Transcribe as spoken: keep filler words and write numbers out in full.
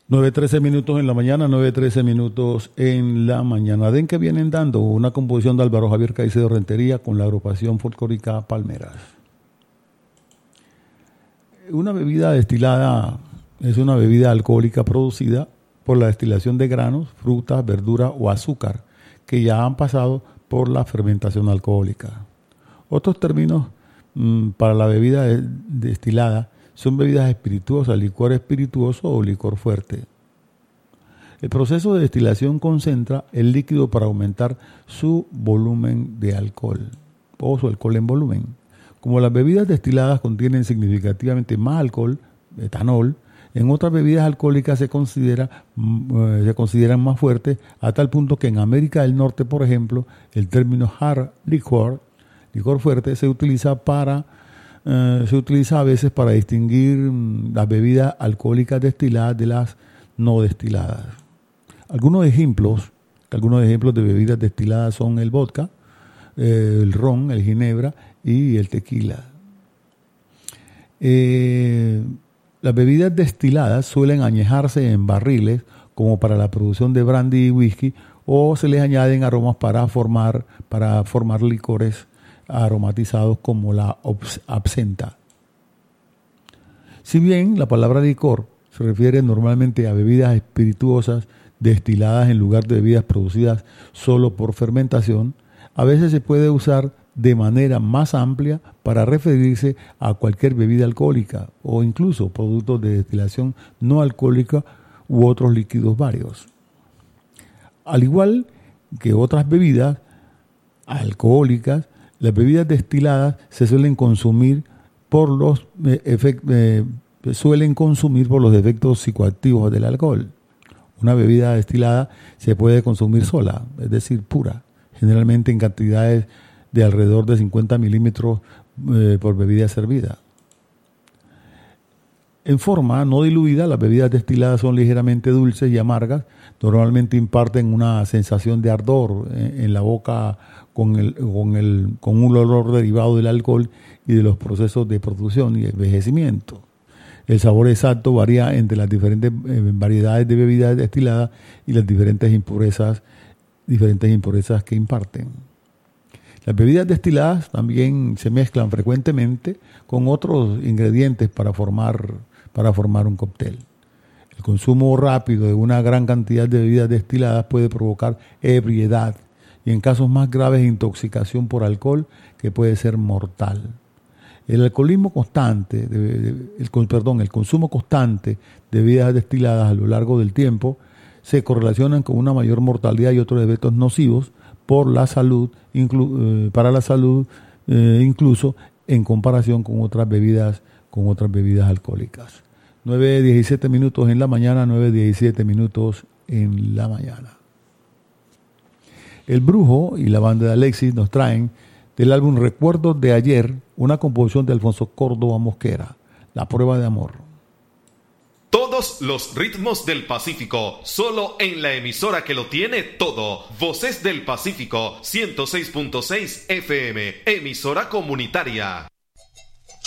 nueve trece minutos en la mañana, nueve trece minutos en la mañana. Den que vienen dando una composición de Álvaro Javier Caicedo Rentería con la agrupación folclórica Palmeras. Una bebida destilada es una bebida alcohólica producida por la destilación de granos, frutas, verduras o azúcar que ya han pasado por la fermentación alcohólica. Otros términos mmm, para la bebida destilada son bebidas espirituosas, licor espirituoso o licor fuerte. El proceso de destilación concentra el líquido para aumentar su volumen de alcohol o su alcohol en volumen. Como las bebidas destiladas contienen significativamente más alcohol, etanol, en otras bebidas alcohólicas se considera, uh, se consideran más fuertes, a tal punto que en América del Norte, por ejemplo, el término hard liquor, licor fuerte, se utiliza para Uh, se utiliza a veces para distinguir um, las bebidas alcohólicas destiladas de las no destiladas. Algunos ejemplos, algunos ejemplos de bebidas destiladas son el vodka, eh, el ron, el ginebra y el tequila. Eh, las bebidas destiladas suelen añejarse en barriles como para la producción de brandy y whisky, o se les añaden aromas para formar, para formar licores aromatizados como la absenta. Si bien la palabra licor se refiere normalmente a bebidas espirituosas destiladas en lugar de bebidas producidas solo por fermentación, a veces se puede usar de manera más amplia para referirse a cualquier bebida alcohólica o incluso productos de destilación no alcohólica u otros líquidos varios. Al igual que otras bebidas alcohólicas, las bebidas destiladas se suelen consumir por los eh, efect, eh, suelen consumir por los efectos psicoactivos del alcohol. Una bebida destilada se puede consumir sola, es decir, pura, generalmente en cantidades de alrededor de cincuenta milímetros eh, por bebida servida. En forma no diluida, las bebidas destiladas son ligeramente dulces y amargas. Normalmente imparten una sensación de ardor en, en la boca con, el, con, el, con un olor derivado del alcohol y de los procesos de producción y envejecimiento. El sabor exacto varía entre las diferentes eh, variedades de bebidas destiladas y las diferentes impurezas, diferentes impurezas que imparten. Las bebidas destiladas también se mezclan frecuentemente con otros ingredientes para formar, para formar un cóctel. El consumo rápido de una gran cantidad de bebidas destiladas puede provocar ebriedad y en casos más graves intoxicación por alcohol, que puede ser mortal. El alcoholismo constante, de, de, el, perdón, el consumo constante de bebidas destiladas a lo largo del tiempo se correlacionan con una mayor mortalidad y otros efectos nocivos por la salud, inclu, eh, para la salud, eh, incluso en comparación con otras bebidas, con otras bebidas alcohólicas. nueve diecisiete minutos en la mañana, nueve diecisiete minutos en la mañana. El Brujo y la banda de Alexis nos traen del álbum Recuerdos de Ayer, una composición de Alfonso Córdoba Mosquera, La Prueba de Amor. Todos los ritmos del Pacífico, solo en la emisora que lo tiene todo. Voces del Pacífico, ciento seis punto seis F M, emisora comunitaria.